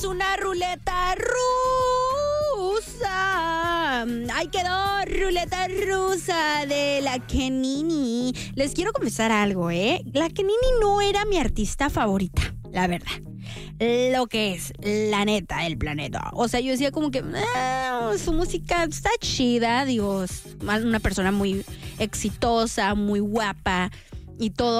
tenemos una ruleta rusa. Ahí quedó ruleta rusa de la Kenini. Les quiero confesar algo, La Kenini no era mi artista favorita, la verdad. Lo que es, la neta, el planeta. O sea, yo decía como que su música está chida, digo, es una persona muy exitosa, muy guapa y todo.